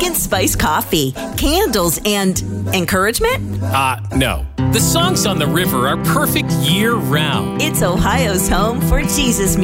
and spice coffee, candles, and encouragement? No. The songs on the river are perfect year-round. It's Ohio's home for Jesus